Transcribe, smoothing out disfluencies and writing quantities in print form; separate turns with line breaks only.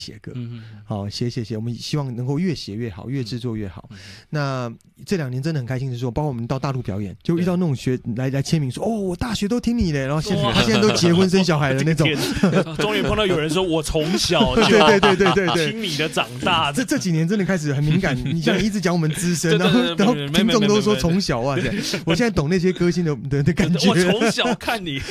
写歌，好写，我们希望能够越写越好，越制作越好。那这2年真的很开心的是说，包括我们到大陆表演，就遇到那种来签名说，我大学都听你的，然后他现在都结婚生小孩的那种。
终于碰到有人说我从小就
对
听你的长大。
这几年真的开始很敏感，你像一直讲我们资深，然后听众都说从小啊，我现在懂那些歌星的感觉。
我从小看你。